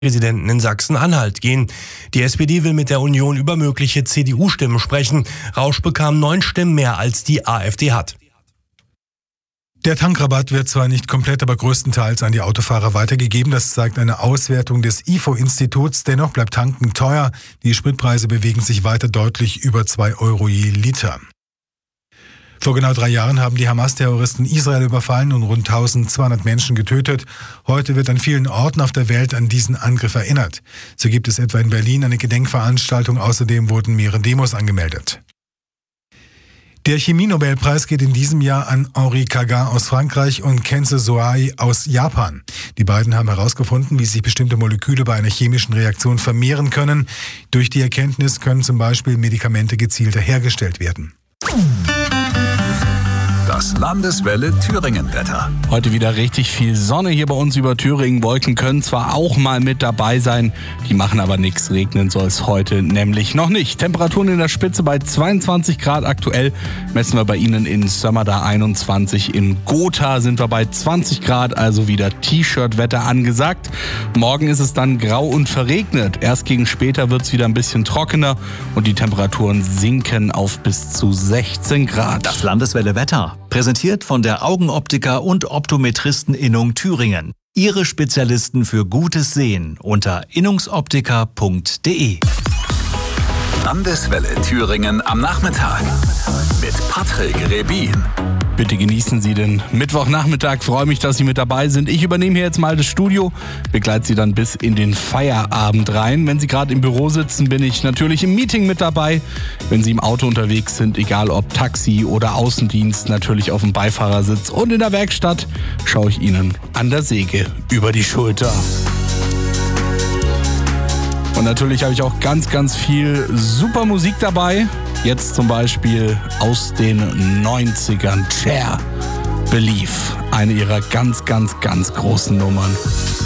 Präsidenten in Sachsen-Anhalt gehen. Die SPD will mit der Union über mögliche CDU-Stimmen sprechen. Rausch bekam 9 Stimmen mehr, als die AfD hat. Der Tankrabatt wird zwar nicht komplett, aber größtenteils an die Autofahrer weitergegeben. Das zeigt eine Auswertung des IFO-Instituts. Dennoch bleibt Tanken teuer. Die Spritpreise bewegen sich weiter deutlich über 2 Euro je Liter. Vor genau 3 Jahren haben die Hamas-Terroristen Israel überfallen und rund 1200 Menschen getötet. Heute wird an vielen Orten auf der Welt an diesen Angriff erinnert. So gibt es etwa in Berlin eine Gedenkveranstaltung. Außerdem wurden mehrere Demos angemeldet. Der Chemie-Nobelpreis geht in diesem Jahr an Henri Kaga aus Frankreich und Kenzo Soai aus Japan. Die beiden haben herausgefunden, wie sich bestimmte Moleküle bei einer chemischen Reaktion vermehren können. Durch die Erkenntnis können zum Beispiel Medikamente gezielter hergestellt werden. Das Landeswelle Thüringen-Wetter. Heute wieder richtig viel Sonne hier bei uns über Thüringen. Wolken können zwar auch mal mit dabei sein, die machen aber nichts. Regnen soll es heute nämlich noch nicht. Temperaturen in der Spitze bei 22 Grad aktuell. Messen wir bei Ihnen in Sömmerda 21. In Gotha sind wir bei 20 Grad, also wieder T-Shirt-Wetter angesagt. Morgen ist es dann grau und verregnet. Erst gegen später wird es wieder ein bisschen trockener und die Temperaturen sinken auf bis zu 16 Grad. Das Landeswelle Wetter. Präsentiert von der Augenoptiker und Optometristen-Innung Thüringen. Ihre Spezialisten für gutes Sehen unter innungsoptiker.de. Landeswelle Thüringen am Nachmittag mit Patrick Rebin. Bitte genießen Sie den Mittwochnachmittag. Freue mich, dass Sie mit dabei sind. Ich übernehme hier jetzt mal das Studio, begleite Sie dann bis in den Feierabend rein. Wenn Sie gerade im Büro sitzen, bin ich natürlich im Meeting mit dabei. Wenn Sie im Auto unterwegs sind, egal ob Taxi oder Außendienst, natürlich auf dem Beifahrersitz. Und in der Werkstatt schaue ich Ihnen an der Säge über die Schulter. Und natürlich habe ich auch ganz, ganz viel super Musik dabei. Jetzt zum Beispiel aus den 90ern. Cher, Believe, eine ihrer ganz, ganz, ganz großen Nummern.